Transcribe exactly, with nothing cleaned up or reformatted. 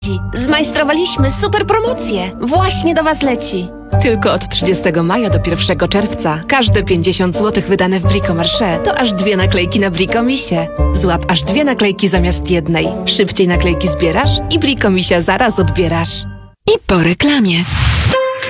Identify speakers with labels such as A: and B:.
A: Zmajstrowaliśmy super promocję. Właśnie do Was leci.
B: Tylko od trzydziestego maja do pierwszego czerwca każde pięćdziesiąt złotych wydane w Bricomarché to aż dwie naklejki na Bricomisie. Złap aż dwie naklejki zamiast jednej. Szybciej naklejki zbierasz i Bricomisia zaraz odbierasz.
C: I po reklamie.